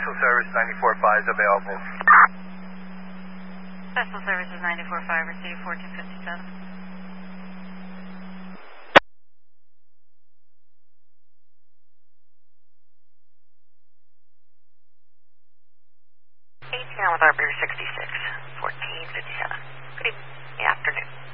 Special Service 94.5 is available. Special Services 94.5, receive 1457. ATM with Arbiter 66, 1457. Good evening, afternoon.